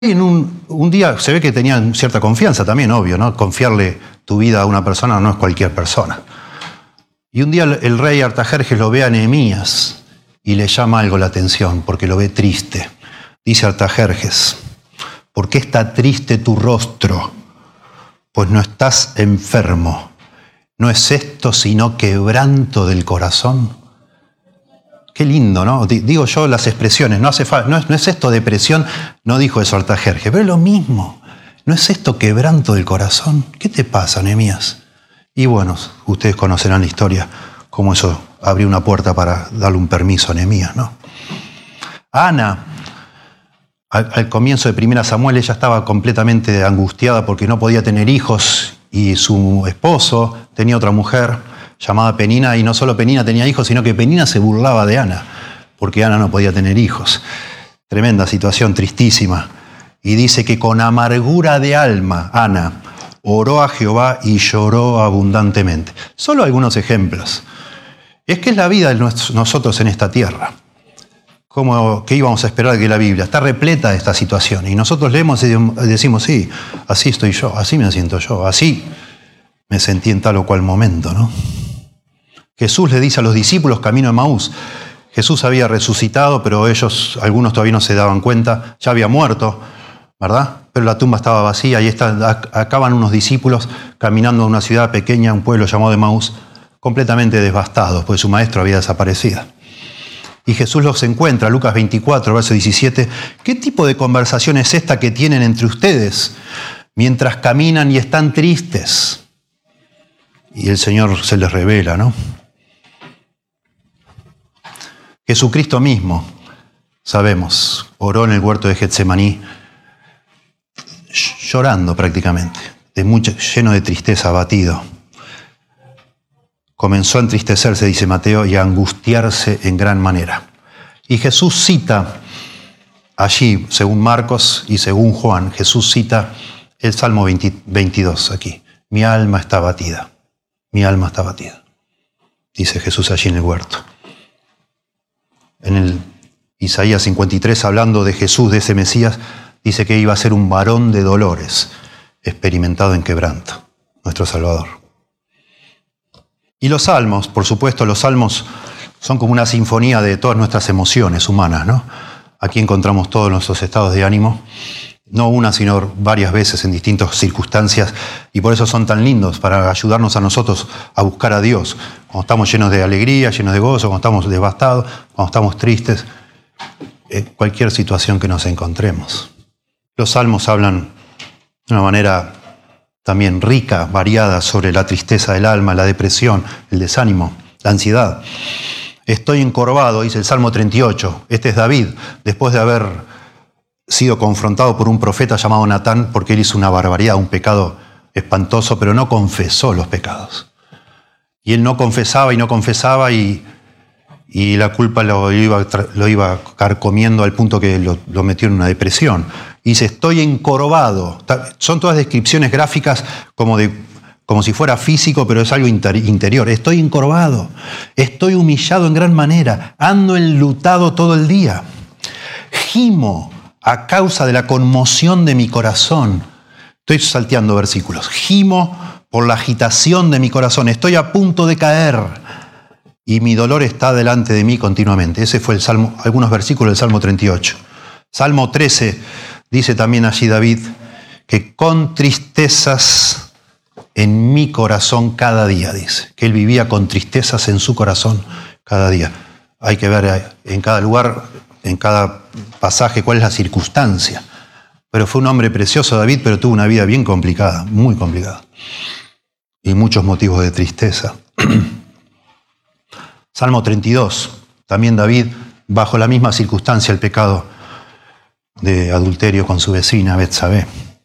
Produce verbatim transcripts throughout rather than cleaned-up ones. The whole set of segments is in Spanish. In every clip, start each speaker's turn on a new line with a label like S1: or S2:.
S1: en un, un día se ve que tenían cierta confianza también, obvio, ¿no? Confiarle tu vida a una persona no es cualquier persona. Y un día el, el rey Artajerjes lo ve a Nehemías y le llama algo la atención, porque lo ve triste. Dice Artajerjes: ¿por qué está triste tu rostro? Pues no estás enfermo. ¿No es esto sino quebranto del corazón? Qué lindo, ¿no? Digo yo las expresiones, no hace falta, no es, no es esto depresión, no dijo eso Artajerjes, pero es lo mismo. ¿No es esto quebranto del corazón? ¿Qué te pasa, Nehemías? Y bueno, ustedes conocerán la historia, cómo eso abrió una puerta para darle un permiso a Nehemías, ¿no? Ana, al, al comienzo de Primera Samuel, ella estaba completamente angustiada porque no podía tener hijos y su esposo tenía otra mujer llamada Penina, y no solo Penina tenía hijos, sino que Penina se burlaba de Ana, porque Ana no podía tener hijos. Tremenda situación, tristísima. Y dice que con amargura de alma, Ana oró a Jehová y lloró abundantemente. Solo algunos ejemplos. Es que es la vida de nosotros en esta tierra. Como, ¿qué íbamos a esperar de que la Biblia? Está repleta de esta situación. Y nosotros leemos y decimos, sí, así estoy yo, así me siento yo, así me sentí en tal o cual momento, ¿no? Jesús le dice a los discípulos camino a Emaús. Jesús había resucitado, pero ellos, algunos todavía no se daban cuenta, ya había muerto, ¿verdad? Pero la tumba estaba vacía y están, acaban unos discípulos caminando a una ciudad pequeña, un pueblo llamado Emaús, completamente devastados, pues su maestro había desaparecido. Y Jesús los encuentra, Lucas veinticuatro, verso diecisiete. ¿Qué tipo de conversación es esta que tienen entre ustedes mientras caminan y están tristes? Y el Señor se les revela, ¿no? Jesucristo mismo, sabemos, oró en el huerto de Getsemaní, llorando prácticamente, de mucho, lleno de tristeza, abatido. Comenzó a entristecerse, dice Mateo, y a angustiarse en gran manera. Y Jesús cita allí, según Marcos y según Juan, Jesús cita el Salmo veintidós aquí. Mi alma está abatida, mi alma está abatida, dice Jesús allí en el huerto. En el Isaías cincuenta y tres, hablando de Jesús, de ese Mesías, dice que iba a ser un varón de dolores, experimentado en quebranto, nuestro Salvador. Y los salmos, por supuesto, los salmos son como una sinfonía de todas nuestras emociones humanas, ¿no? Aquí encontramos todos nuestros estados de ánimo, no una, sino varias veces en distintas circunstancias, y por eso son tan lindos, para ayudarnos a nosotros a buscar a Dios. Cuando estamos llenos de alegría, llenos de gozo, cuando estamos devastados, cuando estamos tristes, en cualquier situación que nos encontremos. Los salmos hablan de una manera también rica, variada, sobre la tristeza del alma, la depresión, el desánimo, la ansiedad. Estoy encorvado, dice el Salmo treinta y ocho. Este es David, después de haber sido confrontado por un profeta llamado Natán, porque él hizo una barbaridad, un pecado espantoso, pero no confesó los pecados. Y él no confesaba y no confesaba, y, y la culpa lo iba, lo iba carcomiendo al punto que lo, lo metió en una depresión. Y dice, estoy encorvado. Son todas descripciones gráficas como, de, como si fuera físico, pero es algo inter, interior. Estoy encorvado, estoy humillado en gran manera, ando enlutado todo el día. Gimo a causa de la conmoción de mi corazón. Estoy salteando versículos. Gimo por la agitación de mi corazón. Estoy a punto de caer y mi dolor está delante de mí continuamente. Ese fue el Salmo, algunos versículos del Salmo treinta y ocho. Salmo trece, dice también allí David, que con tristezas en mi corazón cada día, dice. Que él vivía con tristezas en su corazón cada día. Hay que ver en cada lugar, en cada pasaje, cuál es la circunstancia. Pero fue un hombre precioso David, pero tuvo una vida bien complicada, muy complicada. Y muchos motivos de tristeza. Salmo treinta y dos, también David, bajo la misma circunstancia, el pecado de adulterio con su vecina Betsabé.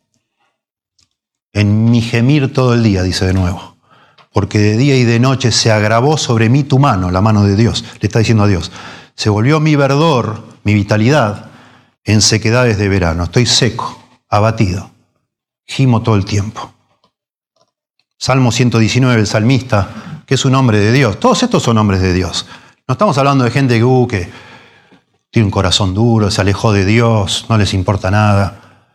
S1: En mi gemir todo el día, dice de nuevo, porque de día y de noche se agravó sobre mí tu mano, la mano de Dios, le está diciendo a Dios. Se volvió mi verdor, mi vitalidad, en sequedades de verano. Estoy seco, abatido, gimo todo el tiempo. Salmo ciento diecinueve, el salmista, que es un hombre de Dios. Todos estos son hombres de Dios. No estamos hablando de gente que, uh, que tiene un corazón duro, se alejó de Dios, no les importa nada.